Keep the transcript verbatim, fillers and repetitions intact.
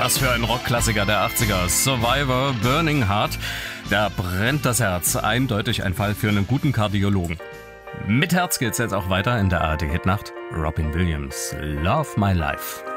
Was für ein Rockklassiker der achtziger. Survivor, Burning Heart. Da brennt das Herz. Eindeutig ein Fall für einen guten Kardiologen. Mit Herz geht's jetzt auch weiter in der A R D-Hitnacht. Robin Williams, Love My Life.